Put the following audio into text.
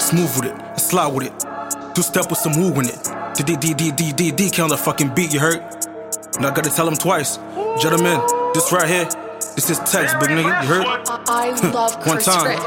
smooth with it, I slide with it. Two-step with some woo in it. D on the fucking beat, you heard? And I gotta tell him twice. Gentlemen, this right here, this is text, big nigga, you heard? I love One Chris time. Rich.